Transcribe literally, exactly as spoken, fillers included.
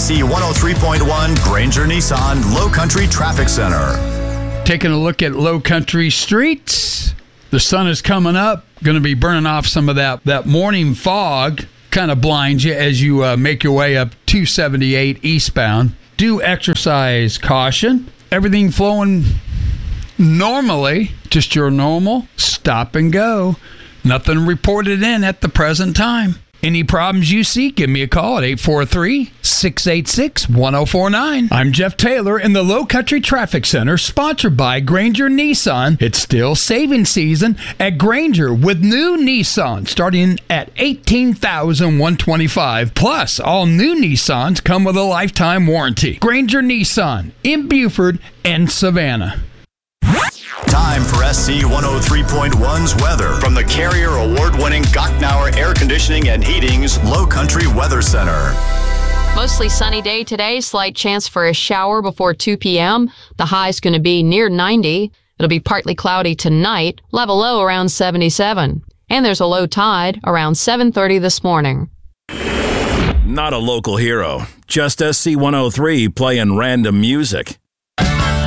C one oh three point one Granger Nissan Low Country Traffic Center. Taking a look at Low Country streets. The sun is coming up. Going to be burning off some of that, that morning fog. Kind of blinds you as you uh, make your way up two seventy-eight eastbound. Do exercise caution. Everything flowing normally, just your normal stop and go. Nothing reported in at the present time. Any problems you see, give me a call at eight four three, six eight six, one oh four nine. I'm Jeff Taylor in the Low Country Traffic Center, sponsored by Granger Nissan. It's still saving season at Granger with new Nissan starting at eighteen thousand one hundred twenty-five dollars. Plus, all new Nissans come with a lifetime warranty. Granger Nissan in Buford and Savannah. Time for S C one oh three point one's weather from the Carrier Award-winning Gocknauer Air Conditioning and Heating's Low Country Weather Center. Mostly sunny day today. Slight chance for a shower before two p.m. The high is going to be near ninety. It'll be partly cloudy tonight. Level low around seventy-seven. And there's a low tide around seven thirty this morning. Not a local hero, just S C one oh three playing random music.